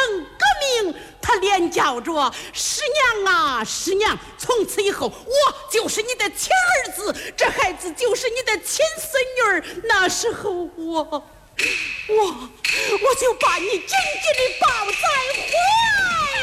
革命，他连叫着师娘啊师娘，从此以后我就是你的亲儿子，这孩子就是你的亲孙女，那时候我就把你紧紧地抱在